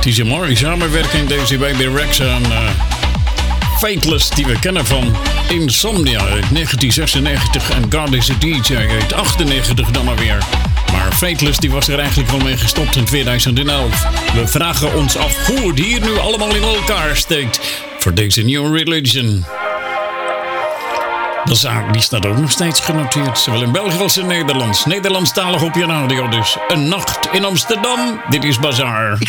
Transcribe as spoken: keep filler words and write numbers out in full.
is een mooie samenwerking deze Baby Rexha en uh, Faithless die we kennen van Insomnia uit negentien zesennegentig en God is a D J uit achtennegentig dan alweer. Maar Faithless die was er eigenlijk al mee gestopt in tweeduizend elf. We vragen ons af hoe het hier nu allemaal in elkaar steekt voor deze New Religion. De zaak die staat ook nog steeds genoteerd, zowel in België als in Nederlands. Nederlandstalig op je radio dus. Een nacht in Amsterdam, dit is Bazaar.